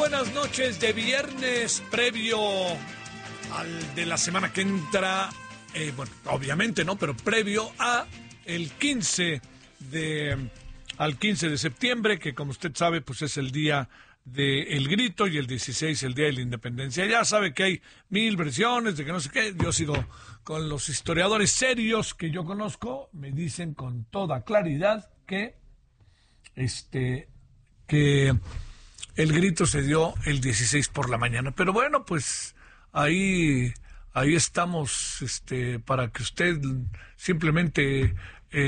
buenas noches de viernes previo al de la semana que entra. Bueno, obviamente no, pero previo a el 15 de septiembre, que como usted sabe, pues es el día del grito, y el 16 el día de la independencia. Ya sabe que hay 1000 versiones de que no sé qué. Yo sigo con los historiadores serios que yo conozco, me dicen con toda claridad que el grito se dio el 16 por la mañana. Pero bueno, pues ahí estamos, para que usted simplemente